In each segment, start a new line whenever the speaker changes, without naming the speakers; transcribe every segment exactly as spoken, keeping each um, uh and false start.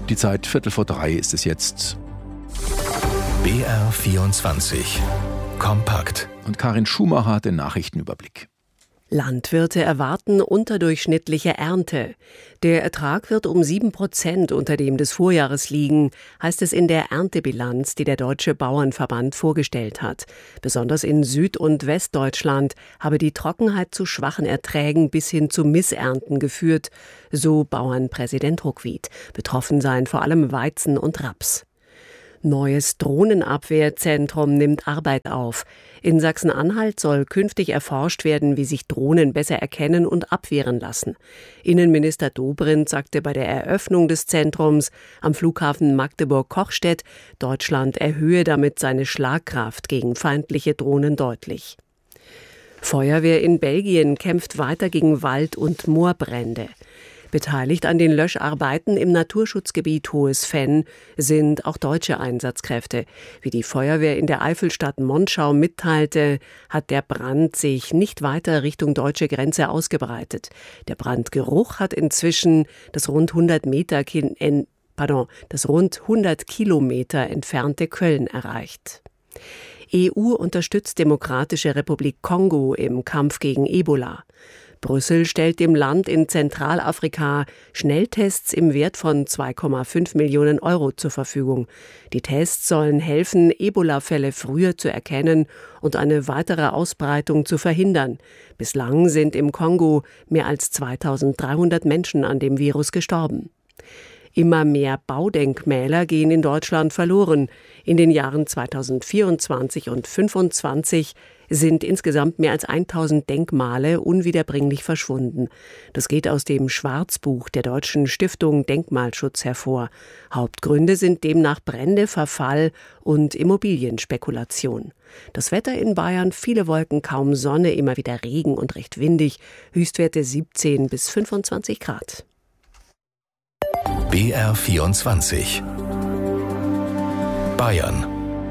Die Zeit Viertel vor drei ist es jetzt.
B R vierundzwanzig. Kompakt.
Und Karin Schumacher hat den Nachrichtenüberblick.
Landwirte erwarten unterdurchschnittliche Ernte. Der Ertrag wird um sieben Prozent unter dem des Vorjahres liegen, heißt es in der Erntebilanz, die der Deutsche Bauernverband vorgestellt hat. Besonders in Süd- und Westdeutschland habe die Trockenheit zu schwachen Erträgen bis hin zu Missernten geführt, so Bauernpräsident Ruckwied. Betroffen seien vor allem Weizen und Raps. Neues Drohnenabwehrzentrum nimmt Arbeit auf. In Sachsen-Anhalt soll künftig erforscht werden, wie sich Drohnen besser erkennen und abwehren lassen. Innenminister Dobrindt sagte bei der Eröffnung des Zentrums am Flughafen Magdeburg-Kochstedt, Deutschland erhöhe damit seine Schlagkraft gegen feindliche Drohnen deutlich. Feuerwehr in Belgien kämpft weiter gegen Wald- und Moorbrände. Beteiligt an den Löscharbeiten im Naturschutzgebiet Hohes Venn sind auch deutsche Einsatzkräfte. Wie die Feuerwehr in der Eifelstadt Monschau mitteilte, hat der Brand sich nicht weiter Richtung deutsche Grenze ausgebreitet. Der Brandgeruch hat inzwischen das rund hundert Meter, in, pardon, das rund hundert Kilometer entfernte Köln erreicht. E U unterstützt Demokratische Republik Kongo im Kampf gegen Ebola. Brüssel stellt dem Land in Zentralafrika Schnelltests im Wert von zwei Komma fünf Millionen Euro zur Verfügung. Die Tests sollen helfen, Ebola-Fälle früher zu erkennen und eine weitere Ausbreitung zu verhindern. Bislang sind im Kongo mehr als zweitausenddreihundert Menschen an dem Virus gestorben. Immer mehr Baudenkmäler gehen in Deutschland verloren. In den Jahren zweitausendvierundzwanzig und zweitausendfünfundzwanzig sind insgesamt mehr als tausend Denkmale unwiederbringlich verschwunden. Das geht aus dem Schwarzbuch der Deutschen Stiftung Denkmalschutz hervor. Hauptgründe sind demnach Brände, Verfall und Immobilienspekulation. Das Wetter in Bayern: viele Wolken, kaum Sonne, immer wieder Regen und recht windig. Höchstwerte siebzehn bis fünfundzwanzig Grad.
B R vierundzwanzig. Bayern.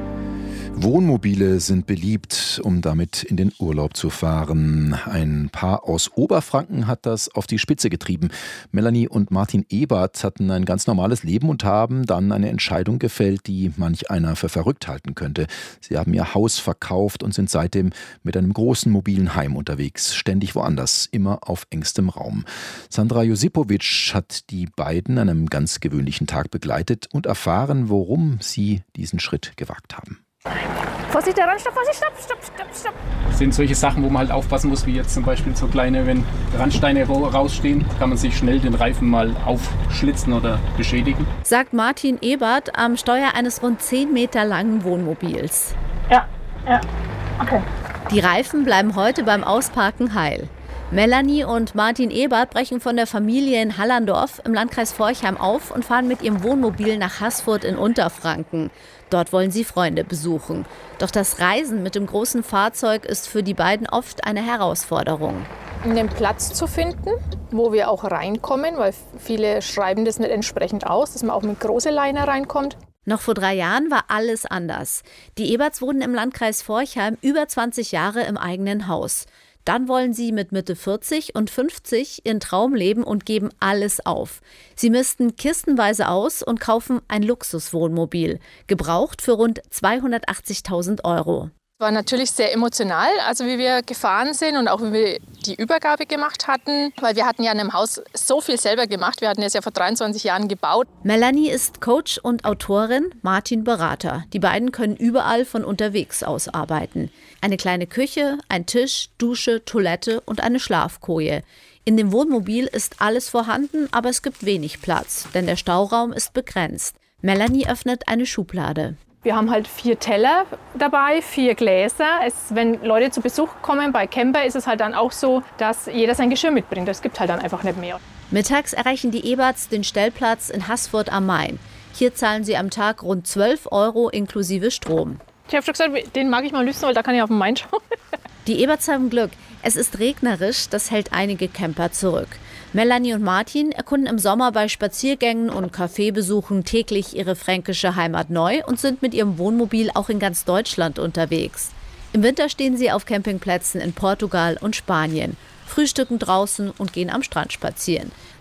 Wohnmobile sind beliebt, um damit in den Urlaub zu fahren. Ein Paar aus Oberfranken hat das auf die Spitze getrieben. Melanie und Martin Ebert hatten ein ganz normales Leben und haben dann eine Entscheidung gefällt, die manch einer für verrückt halten könnte. Sie haben ihr Haus verkauft und sind seitdem mit einem großen mobilen Heim unterwegs. Ständig woanders, immer auf engstem Raum. Sandra Josipovic hat die beiden an einem ganz gewöhnlichen Tag begleitet und erfahren, warum sie diesen Schritt gewagt haben.
Vorsicht, der Randstopp, Vorsicht, stopp, stopp, stopp, stopp.
Das sind solche Sachen, wo man halt aufpassen muss, wie jetzt zum Beispiel so kleine, wenn Randsteine rausstehen, kann man sich schnell den Reifen mal aufschlitzen oder beschädigen.
Sagt Martin Ebert am Steuer eines rund zehn Meter langen Wohnmobils.
Ja, ja, okay.
Die Reifen bleiben heute beim Ausparken heil. Melanie und Martin Ebert brechen von der Familie in Hallandorf im Landkreis Forchheim auf und fahren mit ihrem Wohnmobil nach Haßfurt in Unterfranken. Dort wollen sie Freunde besuchen. Doch das Reisen mit dem großen Fahrzeug ist für die beiden oft eine Herausforderung.
Einen Platz zu finden, wo wir auch reinkommen, weil viele schreiben das nicht entsprechend aus, dass man auch mit große Liner reinkommt.
Noch vor drei Jahren war alles anders. Die Eberts wohnen im Landkreis Forchheim über zwanzig Jahre im eigenen Haus. Dann wollen sie mit Mitte vierzig und fünfzig ihren Traum leben und geben alles auf. Sie missten kistenweise aus und kaufen ein Luxuswohnmobil, gebraucht für rund zweihundertachtzigtausend Euro.
War natürlich sehr emotional, also wie wir gefahren sind und auch wie wir die Übergabe gemacht hatten, weil wir hatten ja in einem Haus so viel selber gemacht. Wir hatten es ja vor dreiundzwanzig Jahren gebaut.
Melanie ist Coach und Autorin, Martin Berater. Die beiden können überall von unterwegs aus arbeiten. Eine kleine Küche, ein Tisch, Dusche, Toilette und eine Schlafkoje. In dem Wohnmobil ist alles vorhanden, aber es gibt wenig Platz, denn der Stauraum ist begrenzt. Melanie öffnet eine Schublade.
Wir haben halt vier Teller dabei, vier Gläser. Es, wenn Leute zu Besuch kommen bei Camper, ist es halt dann auch so, dass jeder sein Geschirr mitbringt. Es gibt halt dann einfach nicht mehr.
Mittags erreichen die Eberts den Stellplatz in Haßfurt am Main. Hier zahlen sie am Tag rund zwölf Euro inklusive Strom.
Ich habe schon gesagt, den mag ich mal lüsten, weil da kann ich auf den Main schauen.
Die Eberts haben Glück. Es ist regnerisch, das hält einige Camper zurück. Melanie und Martin erkunden im Sommer bei Spaziergängen und Kaffeebesuchen täglich ihre fränkische Heimat neu und sind mit ihrem Wohnmobil auch in ganz Deutschland unterwegs. Im Winter stehen sie auf Campingplätzen in Portugal und Spanien, frühstücken draußen und gehen am Strand spazieren.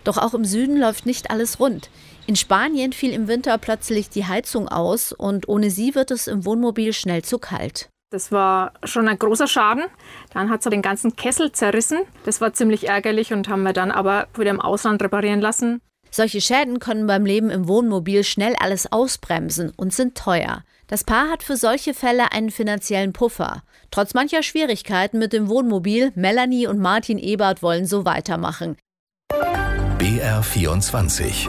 Doch auch im Süden läuft nicht alles rund. In Spanien fiel im Winter plötzlich die Heizung aus und ohne sie wird es im Wohnmobil schnell zu kalt.
Das war schon ein großer Schaden. Dann hat es den ganzen Kessel zerrissen. Das war ziemlich ärgerlich und haben wir dann aber wieder im Ausland reparieren lassen.
Solche Schäden können beim Leben im Wohnmobil schnell alles ausbremsen und sind teuer. Das Paar hat für solche Fälle einen finanziellen Puffer. Trotz mancher Schwierigkeiten mit dem Wohnmobil, Melanie und Martin Ebert wollen so weitermachen.
B R vierundzwanzig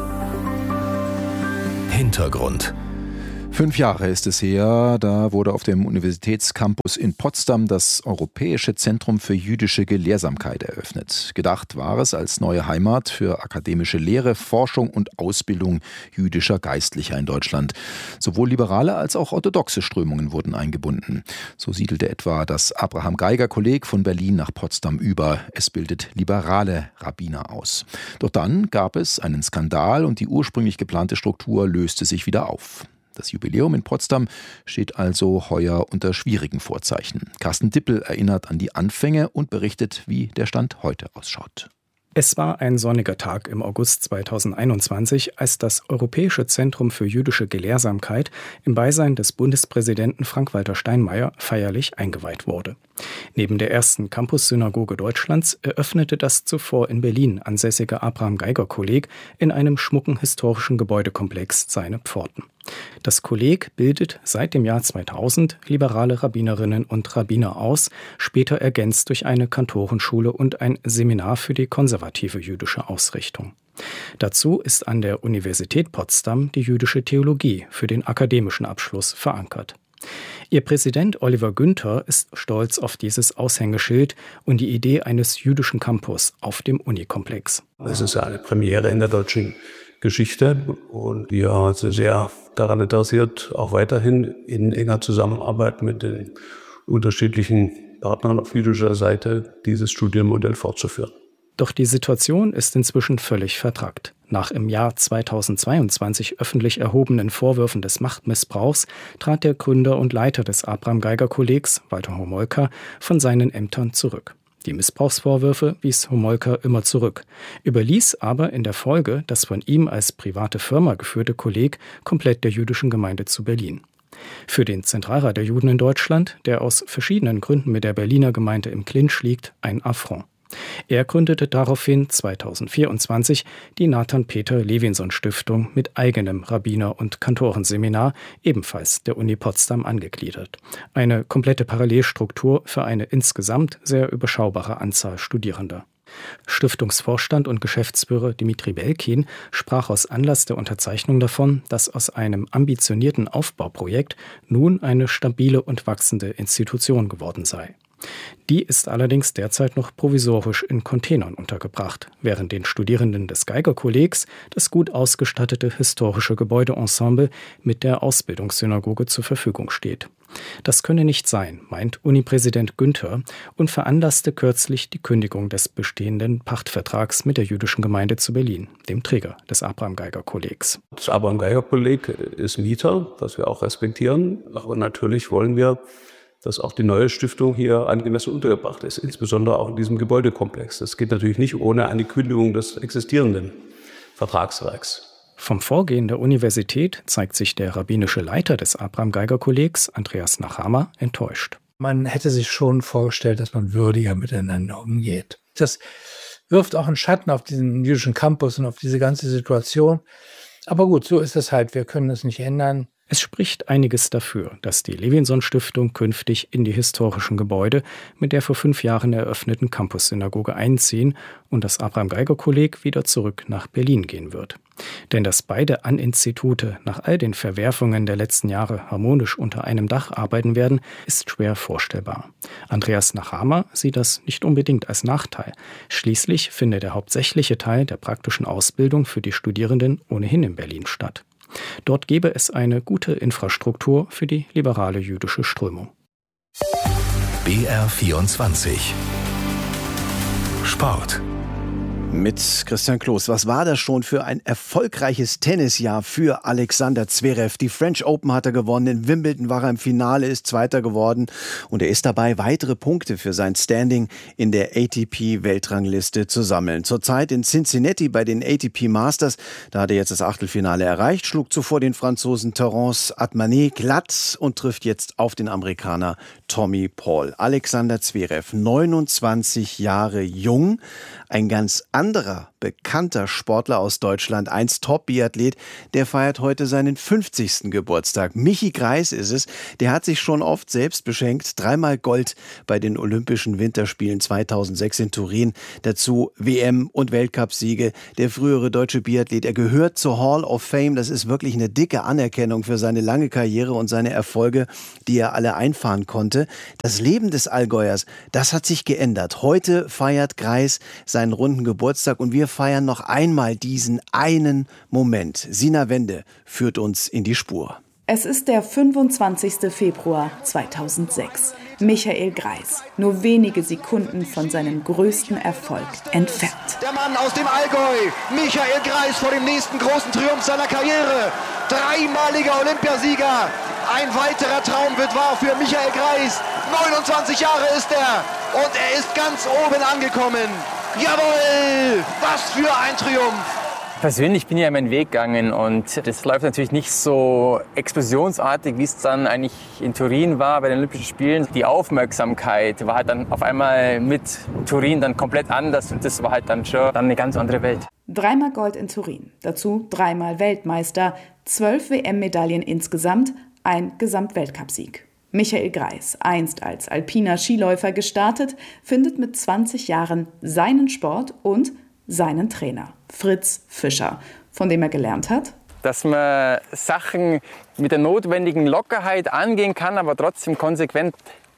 Hintergrund.
Fünf Jahre ist es her, da wurde auf dem Universitätscampus in Potsdam das Europäische Zentrum für jüdische Gelehrsamkeit eröffnet. Gedacht war es als neue Heimat für akademische Lehre, Forschung und Ausbildung jüdischer Geistlicher in Deutschland. Sowohl liberale als auch orthodoxe Strömungen wurden eingebunden. So siedelte etwa das Abraham-Geiger-Kolleg von Berlin nach Potsdam über. Es bildet liberale Rabbiner aus. Doch dann gab es einen Skandal und die ursprünglich geplante Struktur löste sich wieder auf. Das Jubiläum in Potsdam steht also heuer unter schwierigen Vorzeichen. Carsten Dippel erinnert an die Anfänge und berichtet, wie der Stand heute ausschaut.
Es war ein sonniger Tag im August zweitausendeinundzwanzig, als das Europäische Zentrum für jüdische Gelehrsamkeit im Beisein des Bundespräsidenten Frank-Walter Steinmeier feierlich eingeweiht wurde. Neben der ersten Campus-Synagoge Deutschlands eröffnete das zuvor in Berlin ansässige Abraham-Geiger-Kolleg in einem schmucken historischen Gebäudekomplex seine Pforten. Das Kolleg bildet seit dem Jahr zweitausend liberale Rabbinerinnen und Rabbiner aus, später ergänzt durch eine Kantorenschule und ein Seminar für die konservative jüdische Ausrichtung. Dazu ist an der Universität Potsdam die jüdische Theologie für den akademischen Abschluss verankert. Ihr Präsident Oliver Günther ist stolz auf dieses Aushängeschild und die Idee eines jüdischen Campus auf dem Unikomplex.
Es ist eine Premiere in der deutschen Geschichte und wir sind sehr daran interessiert, auch weiterhin in enger Zusammenarbeit mit den unterschiedlichen Partnern auf jüdischer Seite dieses Studienmodell fortzuführen.
Doch die Situation ist inzwischen völlig vertrackt. Nach im Jahr zweitausendzweiundzwanzig öffentlich erhobenen Vorwürfen des Machtmissbrauchs trat der Gründer und Leiter des Abraham-Geiger-Kollegs, Walter Homolka, von seinen Ämtern zurück. Die Missbrauchsvorwürfe wies Homolka immer zurück, überließ aber in der Folge das von ihm als private Firma geführte Kolleg komplett der jüdischen Gemeinde zu Berlin. Für den Zentralrat der Juden in Deutschland, der aus verschiedenen Gründen mit der Berliner Gemeinde im Clinch liegt, ein Affront. Er gründete daraufhin zweitausendvierundzwanzig die Nathan-Peter-Levinson-Stiftung mit eigenem Rabbiner- und Kantorenseminar, ebenfalls der Uni Potsdam angegliedert. Eine komplette Parallelstruktur für eine insgesamt sehr überschaubare Anzahl Studierender. Stiftungsvorstand und Geschäftsführer Dimitri Belkin sprach aus Anlass der Unterzeichnung davon, dass aus einem ambitionierten Aufbauprojekt nun eine stabile und wachsende Institution geworden sei. Die ist allerdings derzeit noch provisorisch in Containern untergebracht, während den Studierenden des Geiger-Kollegs das gut ausgestattete historische Gebäudeensemble mit der Ausbildungssynagoge zur Verfügung steht. Das könne nicht sein, meint Unipräsident Günther und veranlasste kürzlich die Kündigung des bestehenden Pachtvertrags mit der jüdischen Gemeinde zu Berlin, dem Träger des Abraham-Geiger-Kollegs.
Das Abraham-Geiger-Kolleg ist Mieter, das wir auch respektieren, aber natürlich wollen wir, dass auch die neue Stiftung hier angemessen untergebracht ist, insbesondere auch in diesem Gebäudekomplex. Das geht natürlich nicht ohne eine Kündigung des existierenden Vertragswerks.
Vom Vorgehen der Universität zeigt sich der rabbinische Leiter des Abraham-Geiger-Kollegs, Andreas Nachama, enttäuscht.
Man hätte sich schon vorgestellt, dass man würdiger miteinander umgeht. Das wirft auch einen Schatten auf diesen jüdischen Campus und auf diese ganze Situation. Aber gut, so ist es halt. Wir können es nicht ändern.
Es spricht einiges dafür, dass die Levinson-Stiftung künftig in die historischen Gebäude mit der vor fünf Jahren eröffneten Campus-Synagoge einziehen und das Abraham-Geiger-Kolleg wieder zurück nach Berlin gehen wird. Denn dass beide An-Institute nach all den Verwerfungen der letzten Jahre harmonisch unter einem Dach arbeiten werden, ist schwer vorstellbar. Andreas Nachama sieht das nicht unbedingt als Nachteil. Schließlich findet der hauptsächliche Teil der praktischen Ausbildung für die Studierenden ohnehin in Berlin statt. Dort gäbe es eine gute Infrastruktur für die liberale jüdische Strömung.
B R vierundzwanzig Sport.
Mit Christian Kloß. Was war das schon für ein erfolgreiches Tennisjahr für Alexander Zverev? Die French Open hat er gewonnen, in Wimbledon war er im Finale, ist Zweiter geworden und er ist dabei, weitere Punkte für sein Standing in der A T P-Weltrangliste zu sammeln. Zurzeit in Cincinnati bei den A T P Masters, da hat er jetzt das Achtelfinale erreicht, schlug zuvor den Franzosen Terence Atmanet glatt und trifft jetzt auf den Amerikaner Tommy Paul. Alexander Zverev, neunundzwanzig Jahre jung, ein ganz anderer bekannter Sportler aus Deutschland, einst Top-Biathlet, der feiert heute seinen fünfzigsten Geburtstag. Michi Greis ist es, der hat sich schon oft selbst beschenkt. Dreimal Gold bei den Olympischen Winterspielen zweitausendsechs in Turin. Dazu W M- und Weltcupsiege. Der frühere deutsche Biathlet, er gehört zur Hall of Fame. Das ist wirklich eine dicke Anerkennung für seine lange Karriere und seine Erfolge, die er alle einfahren konnte. Das Leben des Allgäuers, das hat sich geändert. Heute feiert Greis seinen runden Geburtstag und wir feiern noch einmal diesen einen Moment. Sina Wende führt uns in die Spur.
Es ist der fünfundzwanzigster Februar zweitausendsechs. Michael Greis, nur wenige Sekunden von seinem größten Erfolg entfernt.
Der Mann aus dem Allgäu, Michael Greis, vor dem nächsten großen Triumph seiner Karriere. Dreimaliger Olympiasieger. Ein weiterer Traum wird wahr für Michael Greis. neunundzwanzig Jahre ist er und er ist ganz oben angekommen. Jawohl, was für ein Triumph.
Persönlich bin ich ja meinen Weg gegangen und das läuft natürlich nicht so explosionsartig, wie es dann eigentlich in Turin war bei den Olympischen Spielen. Die Aufmerksamkeit war halt dann auf einmal mit Turin dann komplett anders und das war halt dann schon dann eine ganz andere Welt.
Dreimal Gold in Turin, dazu dreimal Weltmeister, zwölf W M-Medaillen insgesamt, ein Gesamtweltcupsieg. Michael Greis, einst als alpiner Skiläufer gestartet, findet mit zwanzig Jahren seinen Sport und seinen Trainer, Fritz Fischer, von dem er gelernt hat,
dass man Sachen mit der notwendigen Lockerheit angehen kann, aber trotzdem konsequent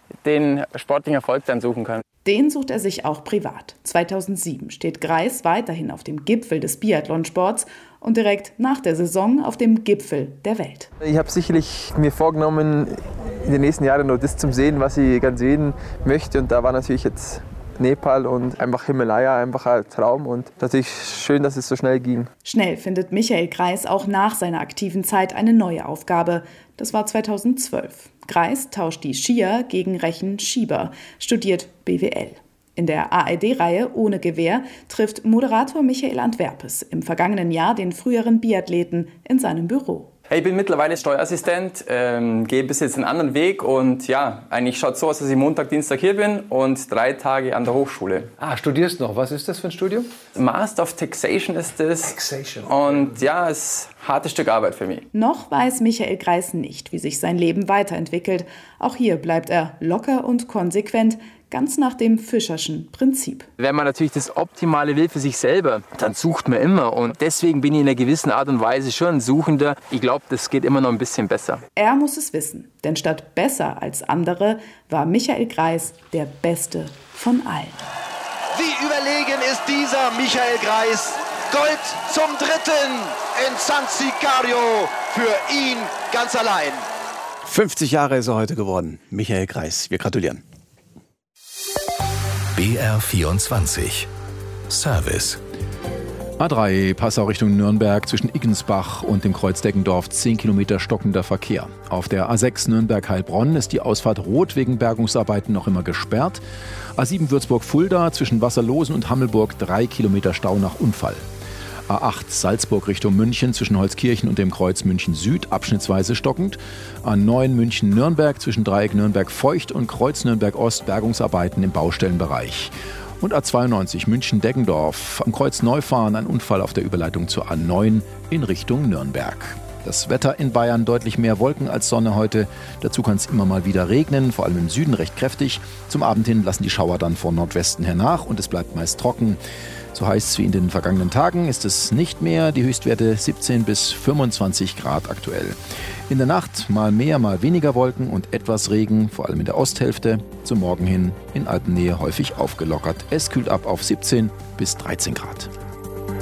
den sportlichen Erfolg dann suchen kann.
Den sucht er sich auch privat. zweitausendsieben steht Greis weiterhin auf dem Gipfel des Biathlonsports und direkt nach der Saison auf dem Gipfel der Welt.
Ich habe sicherlich mir vorgenommen, in den nächsten Jahren nur das zu sehen, was ich ganz sehen möchte. Und da war natürlich jetzt Nepal und einfach Himalaya einfach ein Traum und natürlich schön, dass es so schnell ging.
Schnell findet Michael Greis auch nach seiner aktiven Zeit eine neue Aufgabe. Das war zweitausendzwölf. Greis tauscht die Skier gegen Rechenschieber, studiert B W L. In der A R D-Reihe Ohne Gewehr trifft Moderator Michael Antwerpes im vergangenen Jahr den früheren Biathleten in seinem Büro.
Ich bin mittlerweile Steuerassistent, ähm, gehe bis jetzt einen anderen Weg und ja, eigentlich schaut es so aus, dass ich Montag, Dienstag hier bin und drei Tage an der Hochschule.
Ah, studierst noch. Was ist das für ein Studium?
Master of Taxation ist das.
Taxation.
Und ja, es ist ein hartes Stück Arbeit für mich.
Noch weiß Michael Greis nicht, wie sich sein Leben weiterentwickelt. Auch hier bleibt er locker und konsequent, ganz nach dem Fischerschen Prinzip.
Wenn man natürlich das Optimale will für sich selber, dann sucht man immer. Und deswegen bin ich in einer gewissen Art und Weise schon ein Suchender. Ich glaube, das geht immer noch ein bisschen besser.
Er muss es wissen, denn statt besser als andere war Michael Greis der Beste von allen.
Wie überlegen ist dieser Michael Greis? Gold zum dritten in San Sicario für ihn ganz allein.
fünfzig Jahre ist er heute geworden, Michael Greis. Wir gratulieren.
B R vierundzwanzig Service.
A drei Passau Richtung Nürnberg zwischen Iggensbach und dem Kreuz Deggendorf zehn Kilometer stockender Verkehr. Auf der A sechs Nürnberg-Heilbronn ist die Ausfahrt Rot wegen Bergungsarbeiten noch immer gesperrt. A sieben Würzburg-Fulda zwischen Wasserlosen und Hammelburg drei Kilometer Stau nach Unfall. A acht Salzburg Richtung München zwischen Holzkirchen und dem Kreuz München Süd abschnittsweise stockend. A neun München Nürnberg zwischen Dreieck Nürnberg Feucht und Kreuz Nürnberg Ost Bergungsarbeiten im Baustellenbereich. Und A zweiundneunzig München Deggendorf am Kreuz Neufahren ein Unfall auf der Überleitung zur A neun in Richtung Nürnberg. Das Wetter in Bayern deutlich mehr Wolken als Sonne heute. Dazu kann es immer mal wieder regnen, vor allem im Süden recht kräftig. Zum Abend hin lassen die Schauer dann von Nordwesten her nach und es bleibt meist trocken. So heiß wie in den vergangenen Tagen ist es nicht mehr. Die Höchstwerte siebzehn bis fünfundzwanzig Grad aktuell. In der Nacht mal mehr, mal weniger Wolken und etwas Regen, vor allem in der Osthälfte. Zum Morgen hin in Alpennähe häufig aufgelockert. Es kühlt ab auf siebzehn bis dreizehn Grad.